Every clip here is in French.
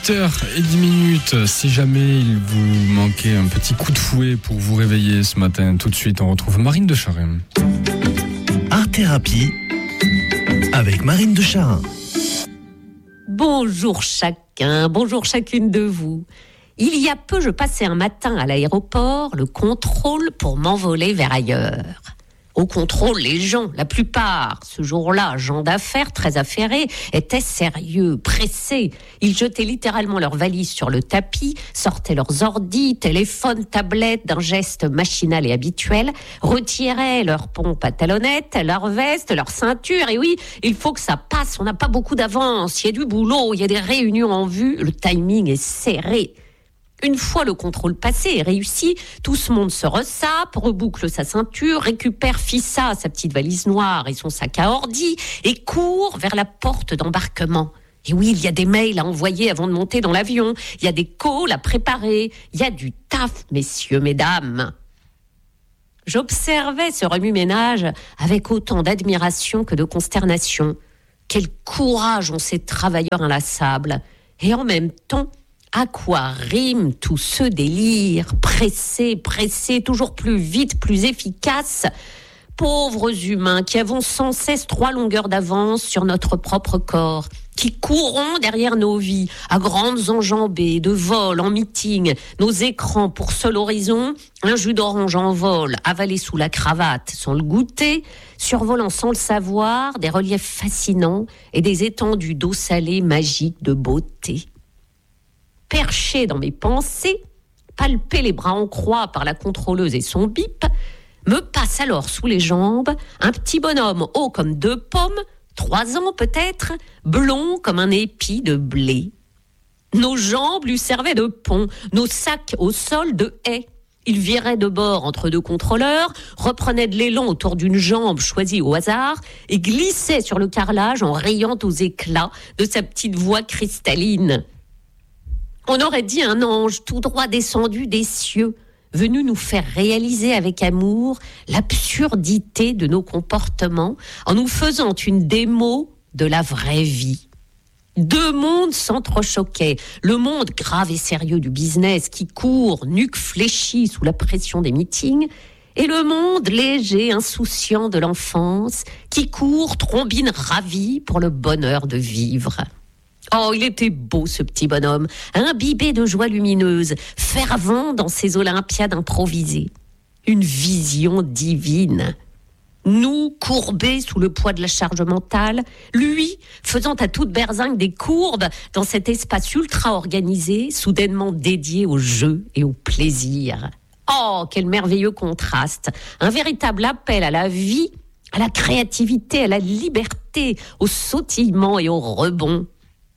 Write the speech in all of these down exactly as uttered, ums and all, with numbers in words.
huit heures dix minutes. Si jamais il vous manquait un petit coup de fouet pour vous réveiller ce matin, tout de suite on retrouve Marine de Charin. Art Thérapie avec Marine de Charin. Bonjour chacun, bonjour chacune de vous. Il y a peu, je passais un matin à l'aéroport, le contrôle pour m'envoler vers ailleurs. Au contrôle, les gens, la plupart, ce jour-là, gens d'affaires très affairés, étaient sérieux, pressés. Ils jetaient littéralement leurs valises sur le tapis, sortaient leurs ordis, téléphones, tablettes d'un geste machinal et habituel, retiraient leurs pompes à talonnettes, leurs vestes, leurs ceintures. Et oui, il faut que ça passe, on n'a pas beaucoup d'avance, il y a du boulot, il y a des réunions en vue, le timing est serré. Une fois le contrôle passé et réussi, tout ce monde se ressape, reboucle sa ceinture, récupère Fissa, sa petite valise noire et son sac à ordi et court vers la porte d'embarquement. Et oui, il y a des mails à envoyer avant de monter dans l'avion, il y a des calls à préparer, il y a du taf, messieurs, mesdames. J'observais ce remue-ménage avec autant d'admiration que de consternation. Quel courage ont ces travailleurs inlassables. Et en même temps, à quoi rime tout ce délire? Pressé, pressé, toujours plus vite, plus efficace. Pauvres humains qui avons sans cesse trois longueurs d'avance sur notre propre corps, qui courons derrière nos vies, à grandes enjambées, de vol, en meeting, nos écrans pour seul horizon, un jus d'orange en vol, avalé sous la cravate sans le goûter, survolant sans le savoir des reliefs fascinants et des étendues d'eau salée magiques de beauté. Perché dans mes pensées, palpé les bras en croix par la contrôleuse et son bip, me passe alors sous les jambes un petit bonhomme haut comme deux pommes, trois ans peut-être, blond comme un épi de blé. Nos jambes lui servaient de pont, nos sacs au sol de haies. Il virait de bord entre deux contrôleurs, reprenait de l'élan autour d'une jambe choisie au hasard et glissait sur le carrelage en riant aux éclats de sa petite voix cristalline. On aurait dit un ange tout droit descendu des cieux, venu nous faire réaliser avec amour l'absurdité de nos comportements en nous faisant une démo de la vraie vie. Deux mondes s'entrechoquaient, le monde grave et sérieux du business qui court, nuque fléchie sous la pression des meetings, et le monde léger, insouciant de l'enfance qui court, trombine ravie pour le bonheur de vivre. Oh, il était beau ce petit bonhomme, imbibé de joie lumineuse, fervent dans ses olympiades improvisées. Une vision divine. Nous, courbés sous le poids de la charge mentale, lui, faisant à toute berzingue des courbes dans cet espace ultra-organisé, soudainement dédié au jeu et au plaisir. Oh, quel merveilleux contraste. Un véritable appel à la vie, à la créativité, à la liberté, au sautillement et au rebond.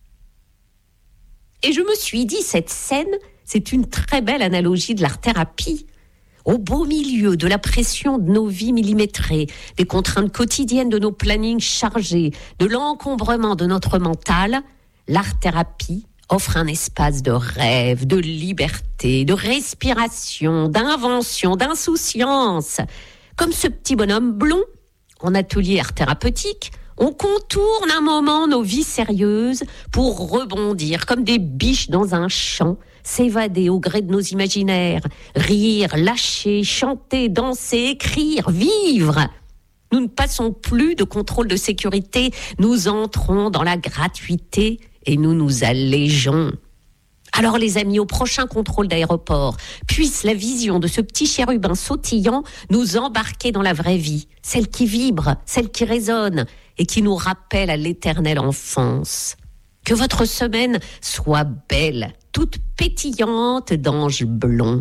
Et je me suis dit, cette scène, c'est une très belle analogie de l'art-thérapie. Au beau milieu de la pression de nos vies millimétrées, des contraintes quotidiennes de nos plannings chargés, de l'encombrement de notre mental, l'art-thérapie offre un espace de rêve, de liberté, de respiration, d'invention, d'insouciance. Comme ce petit bonhomme blond, en atelier art thérapeutique, on contourne un moment nos vies sérieuses pour rebondir comme des biches dans un champ, s'évader au gré de nos imaginaires, rire, lâcher, chanter, danser, écrire, vivre. Nous ne passons plus de contrôle de sécurité, nous entrons dans la gratuité et nous nous allégeons. Alors les amis, au prochain contrôle d'aéroport, puisse la vision de ce petit chérubin sautillant nous embarquer dans la vraie vie, celle qui vibre, celle qui résonne et qui nous rappelle à l'éternelle enfance. Que votre semaine soit belle, toute pétillante d'anges blonds.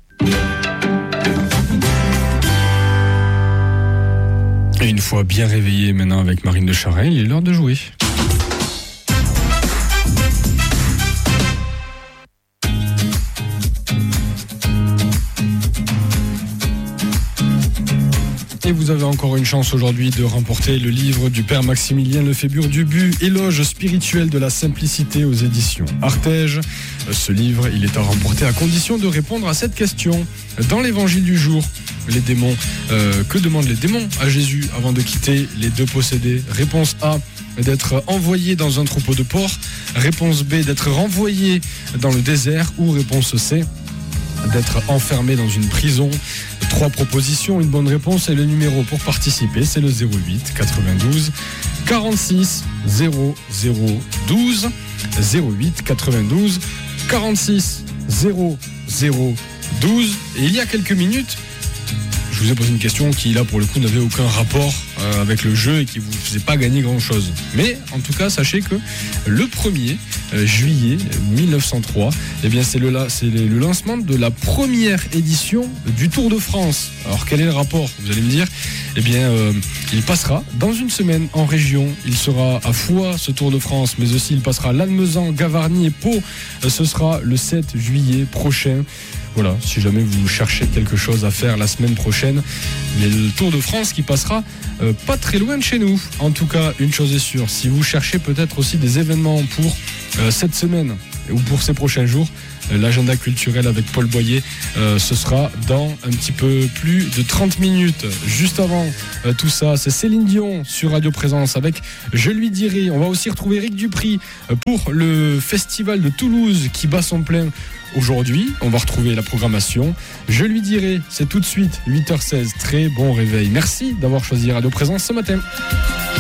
Et une fois bien réveillé maintenant avec Marine de Charin, il est l'heure de jouer. Et vous avez encore une chance aujourd'hui de remporter le livre du père Maximilien Lefébure-Dubu, Éloge spirituel de la simplicité aux éditions Artege. Ce livre, il est à remporter à condition de répondre à cette question. Dans l'évangile du jour, les démons, euh, que demandent les démons à Jésus avant de quitter les deux possédés? Réponse A, d'être envoyé dans un troupeau de porcs. Réponse B, d'être renvoyé dans le désert. Ou réponse C, d'être enfermé dans une prison. Trois propositions, une bonne réponse et le numéro pour participer, c'est le zéro huit quatre-vingt-douze quarante-six zéro zéro douze. zéro huit quatre-vingt-douze quarante-six zéro zéro douze. Et il y a quelques minutes, je vous ai posé une question qui là pour le coup n'avait aucun rapport euh, avec le jeu et qui vous faisait pas gagner grand chose. Mais en tout cas sachez que le premier euh, juillet mille neuf cent trois, eh bien c'est le, là, c'est le lancement de la première édition du Tour de France. Alors quel est le rapport, vous allez me dire? Eh bien euh, il passera dans une semaine en région. Il sera à Foix ce Tour de France, mais aussi il passera à Lannemezan, Gavarnie et Pau. Euh, ce sera le sept juillet prochain. Voilà, si jamais vous cherchez quelque chose à faire la semaine prochaine, il y a le Tour de France qui passera euh, pas très loin de chez nous. En tout cas, une chose est sûre, si vous cherchez peut-être aussi des événements pour euh, cette semaine ou pour ces prochains jours, euh, l'agenda culturel avec Paul Boyer, euh, ce sera dans un petit peu plus de trente minutes. Juste avant euh, tout ça, c'est Céline Dion sur Radio Présence avec Je lui dirai. On va aussi retrouver Eric Dupri euh, pour le festival de Toulouse qui bat son plein. Aujourd'hui, on va retrouver la programmation. Je lui dirai, c'est tout de suite, huit heures seize. Très bon réveil. Merci d'avoir choisi Radio Présence ce matin.